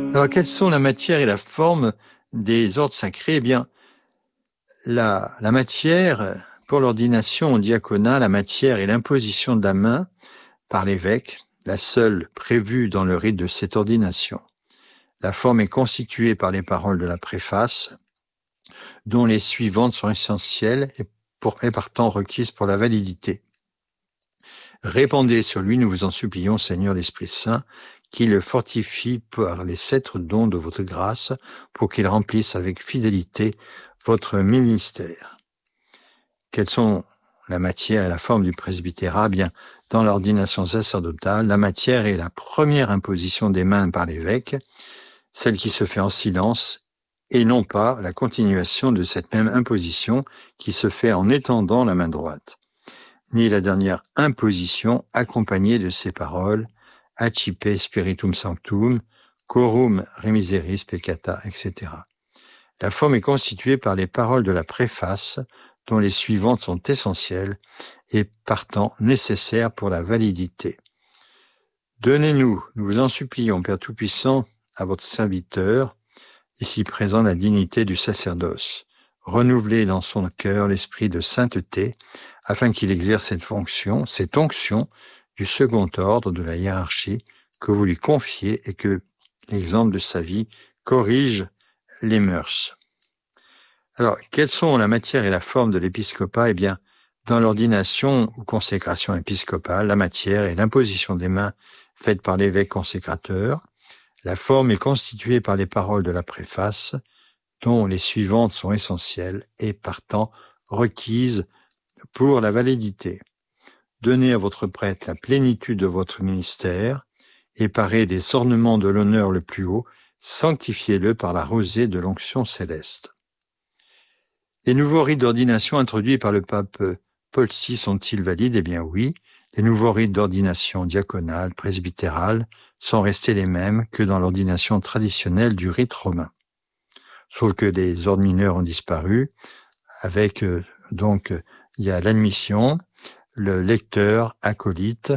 Alors, quelles sont la matière et la forme des ordres sacrés? Eh bien, la matière, pour l'ordination au diaconat, la matière est l'imposition de la main par l'évêque, la seule prévue dans le rite de cette ordination. La forme est constituée par les paroles de la préface, dont les suivantes sont essentielles et partant requises pour la validité. Répandez sur lui, nous vous en supplions, Seigneur l'Esprit Saint, qu'il le fortifie par les 7 dons de votre grâce, pour qu'il remplisse avec fidélité votre ministère. Quelles sont la matière et la forme du presbytérat? Bien, dans l'ordination sacerdotale, la matière est la première imposition des mains par l'évêque, celle qui se fait en silence, et non pas la continuation de cette même imposition qui se fait en étendant la main droite, ni la dernière imposition accompagnée de ces paroles « Accipe spiritum sanctum, corum remiseris peccata », etc. La forme est constituée par les paroles de la préface, dont les suivantes sont essentielles et partant nécessaires pour la validité. Donnez-nous, nous vous en supplions, Père Tout-Puissant, à votre serviteur, ici présent, la dignité du sacerdoce. Renouvelez dans son cœur l'esprit de sainteté, afin qu'il exerce cette onction du second ordre de la hiérarchie que vous lui confiez et que l'exemple de sa vie corrige les mœurs. Alors, quelles sont la matière et la forme de l'épiscopat? Eh bien, dans l'ordination ou consécration épiscopale, la matière est l'imposition des mains faite par l'évêque consécrateur. La forme est constituée par les paroles de la préface, dont les suivantes sont essentielles et partant requises pour la validité. Donnez à votre prêtre la plénitude de votre ministère et paré des ornements de l'honneur le plus haut, sanctifiez-le par la rosée de l'onction céleste. Les nouveaux rites d'ordination introduits par le pape Paul VI sont-ils valides? Eh bien oui. Les nouveaux rites d'ordination diaconale, presbytérale sont restés les mêmes que dans l'ordination traditionnelle du rite romain. Sauf que les ordres mineurs ont disparu. Avec, il y a l'admission, le lecteur, acolyte.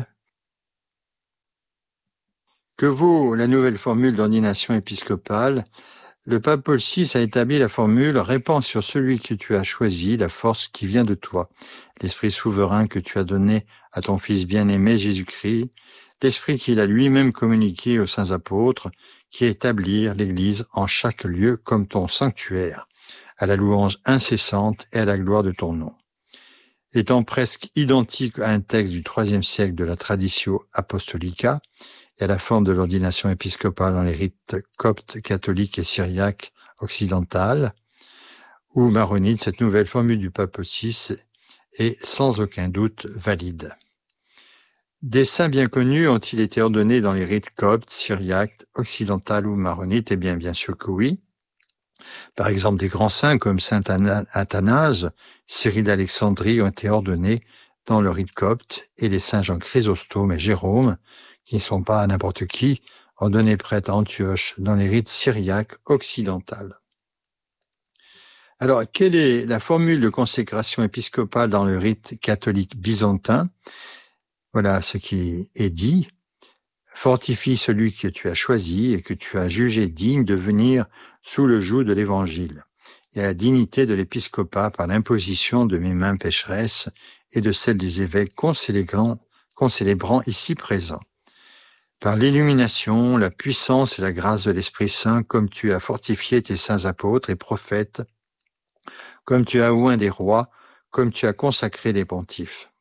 Que vaut la nouvelle formule d'ordination épiscopale? Le pape Paul VI a établi la formule « Répands sur celui que tu as choisi la force qui vient de toi, l'esprit souverain que tu as donné à ton Fils bien-aimé Jésus-Christ, l'esprit qu'il a lui-même communiqué aux saints apôtres, qui établirent l'Église en chaque lieu comme ton sanctuaire, à la louange incessante et à la gloire de ton nom. » Étant presque identique à un texte du IIIe siècle de la Traditio Apostolica, et à la forme de l'ordination épiscopale dans les rites coptes, catholiques et syriaques occidentales, ou maronites, cette nouvelle formule du pape VI est sans aucun doute valide. Des saints bien connus ont-ils été ordonnés dans les rites coptes, syriaques, occidentales ou maronites? Eh bien sûr que oui. Par exemple, des grands saints comme saint Athanase, Cyril d'Alexandrie ont été ordonnés dans le rite copte, et les saints Jean Chrysostome et Jérôme, qui ne sont pas n'importe qui, ordonnés prêtres à Antioche dans les rites syriaques occidentales. Alors, quelle est la formule de consécration épiscopale dans le rite catholique byzantin? Voilà ce qui est dit. Fortifie celui que tu as choisi et que tu as jugé digne de venir sous le joug de l'Évangile, et à la dignité de l'épiscopat par l'imposition de mes mains pécheresses et de celles des évêques concélébrants ici présents. Par l'illumination, la puissance et la grâce de l'Esprit Saint, comme tu as fortifié tes saints apôtres et prophètes, comme tu as oint des rois, comme tu as consacré des pontifes.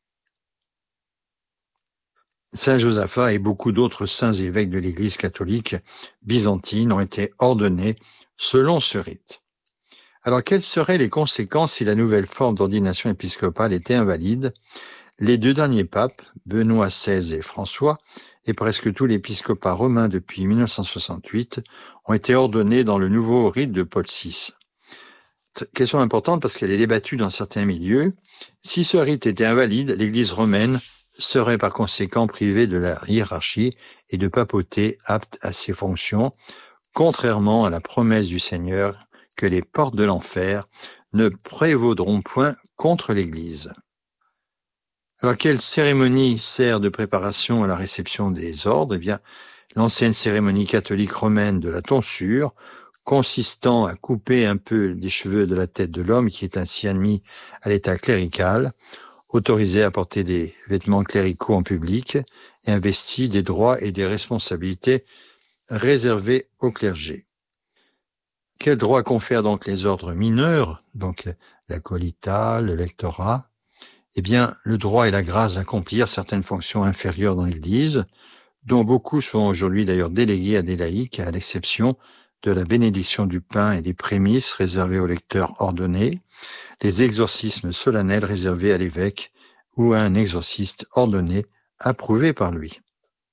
Saint Josaphat et beaucoup d'autres saints évêques de l'Église catholique byzantine ont été ordonnés selon ce rite. Alors, quelles seraient les conséquences si la nouvelle forme d'ordination épiscopale était invalide? Les 2 derniers papes, Benoît XVI et François, et presque tout l'épiscopat romain depuis 1968, ont été ordonnés dans le nouveau rite de Paul VI. Question importante parce qu'elle est débattue dans certains milieux. Si ce rite était invalide, l'Église romaine serait par conséquent privée de la hiérarchie et de papauté apte à ses fonctions, contrairement à la promesse du Seigneur que les portes de l'enfer ne prévaudront point contre l'Église. Alors, quelle cérémonie sert de préparation à la réception des ordres? Eh bien, l'ancienne cérémonie catholique romaine de la tonsure, consistant à couper un peu des cheveux de la tête de l'homme qui est ainsi admis à l'état clérical, autorisé à porter des vêtements cléricaux en public et investi des droits et des responsabilités réservés au clergé. Quels droits confèrent donc les ordres mineurs, donc l'acolita, le lectorat? Eh bien, le droit et la grâce d'accomplir certaines fonctions inférieures dans l'Église, dont beaucoup sont aujourd'hui d'ailleurs délégués à des laïcs, à l'exception de la bénédiction du pain et des prémices réservées aux lecteurs ordonnés, les exorcismes solennels réservés à l'évêque ou à un exorciste ordonné approuvé par lui.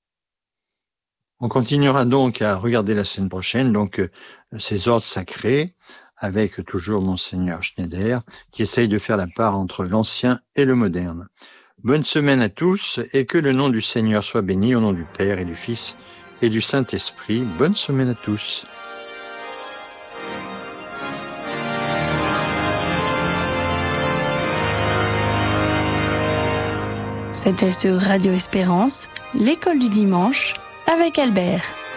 On continuera donc à regarder la semaine prochaine ces ordres sacrés avec toujours Monseigneur Schneider qui essaye de faire la part entre l'ancien et le moderne. Bonne semaine à tous et que le nom du Seigneur soit béni au nom du Père et du Fils et du Saint-Esprit. Bonne semaine à tous. C'était sur Radio Espérance, l'école du dimanche, avec Albert.